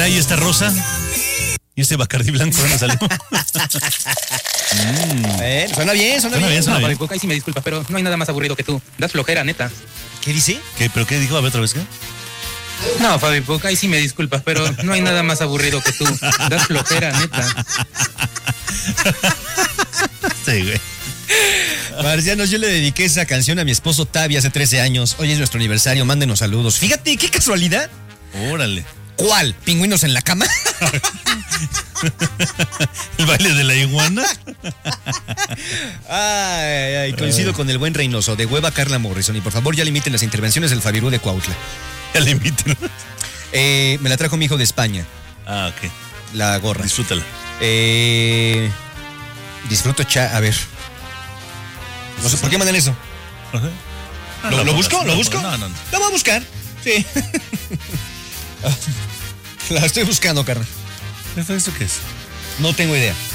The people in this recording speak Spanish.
será? ¿Y esta rosa? ¿Y este Bacardí blanco dónde salió? Suena bien. No, Fabi Puca, ahí sí me disculpas, pero no hay nada más aburrido que tú. Das flojera, neta. ¿Qué dice? ¿Pero qué dijo? A ver, otra vez, ¿qué? No, Fabi Puca, ahí sí me disculpas, pero no hay nada más aburrido que tú. Das flojera, neta. Sí, güey. Marcianos, yo le dediqué esa canción a mi esposo Tavi hace 13 años. Hoy es nuestro aniversario, mándenos saludos. Fíjate, qué casualidad. Órale. ¿Cuál? ¿Pingüinos en la cama? ¿El baile de la iguana? Ay, coincido con el buen Reynoso, de hueva Carla Morrison. Y por favor, ya limiten las intervenciones del Fabirú de Cuautla. Ya limiten. Me la trajo mi hijo de España. Ah, ok. La gorra. Disfrútala. Disfruto a ver. No sé, ¿por qué mandan eso? Uh-huh. ¿Lo busco? ¿Lo busco? No. Lo voy a buscar. Sí. La estoy buscando, carnal. ¿Eso qué es? No tengo idea.